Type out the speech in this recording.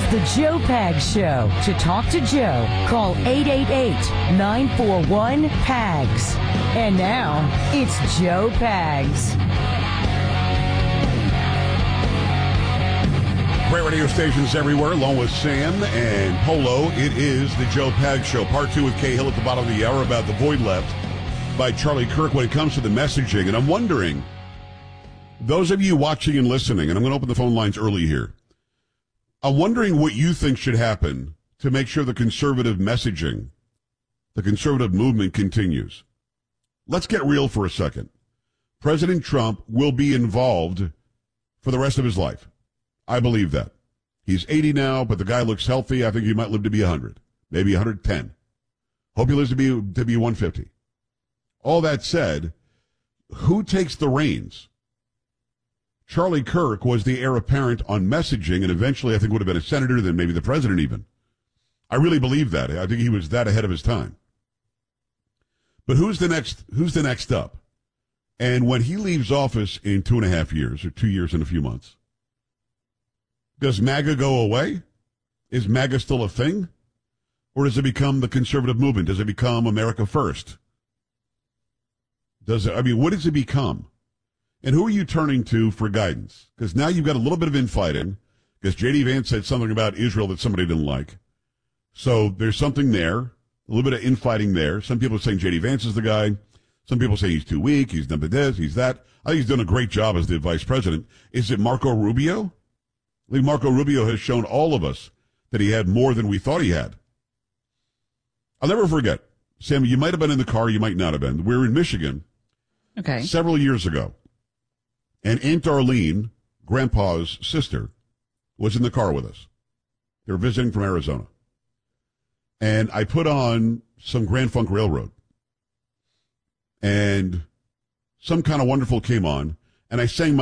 the Joe Pags Show. To talk to Joe, call 888-941-PAGS. And now, it's Joe Pags. Great radio stations everywhere, along with Sam and Polo. It is the Joe Pags Show. Part 2 with Kay Hill at the bottom of the hour about the void left by Charlie Kirk when it comes to the messaging. And I'm wondering, those of you watching and listening, and I'm going to open the phone lines early here, I'm wondering what you think should happen to make sure the conservative messaging, the conservative movement continues. Let's get real for a second. President Trump will be involved for the rest of his life. I believe that. He's 80 now, but the guy looks healthy. I think he might live to be 100, maybe 110. Hope he lives to be 150. All that said, who takes the reins? Charlie Kirk was the heir apparent on messaging, and eventually I think would have been a senator, then maybe the president even. I really believe that. I think he was that ahead of his time. But who's the next up? And when he leaves office in 2.5 years, or 2 years and a few months, does MAGA go away? Is MAGA still a thing? Or does it become the conservative movement? Does it become America First? What does it become? And who are you turning to for guidance? Because now you've got a little bit of infighting, because J.D. Vance said something about Israel that somebody didn't like. So there's something there, a little bit of infighting there. Some people are saying J.D. Vance is the guy. Some people say he's too weak, he's done this, he's that. I think he's done a great job as the vice president. Is it Marco Rubio? I think Marco Rubio has shown all of us that he had more than we thought he had. I'll never forget. Sam, you might have been in the car, you might not have been. We were in Michigan several years ago. And Aunt Arlene, Grandpa's sister, was in the car with us. They were visiting from Arizona. And I put on some Grand Funk Railroad. And Some Kind of Wonderful came on, and I sang